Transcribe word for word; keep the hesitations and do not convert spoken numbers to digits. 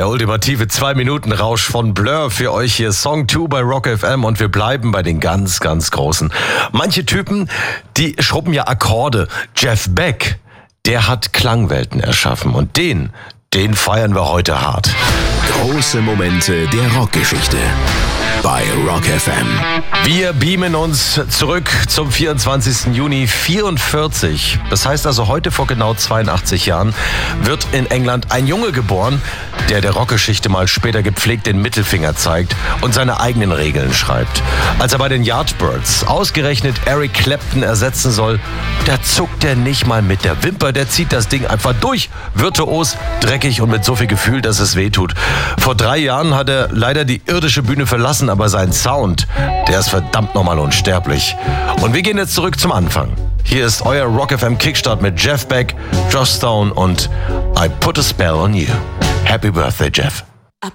Der ultimative zwei-Minuten-Rausch von Blur für euch hier. Song zwei bei Rock F M und wir bleiben bei den ganz, ganz Großen. Manche Typen, die schrubben ja Akkorde. Jeff Beck, der hat Klangwelten erschaffen und den, den feiern wir heute hart. Große Momente der Rockgeschichte bei Rock F M. Wir beamen uns zurück zum vierundzwanzigsten Juni vierundvierzig. Das heißt also, heute vor genau zweiundachtzig Jahren wird in England ein Junge geboren, der der Rockgeschichte mal später gepflegt den Mittelfinger zeigt und seine eigenen Regeln schreibt. Als er bei den Yardbirds ausgerechnet Eric Clapton ersetzen soll, da zuckt er nicht mal mit der Wimper, der zieht das Ding einfach durch. Virtuos, dreckig und mit so viel Gefühl, dass es wehtut. Vor drei Jahren hat er leider die irdische Bühne verlassen, aber sein Sound, der ist verdammt nochmal unsterblich. Und wir gehen jetzt zurück zum Anfang. Hier ist euer Rock F M Kickstart mit Jeff Beck, Joss Stone und I Put a Spell on You. Happy Birthday, Jeff.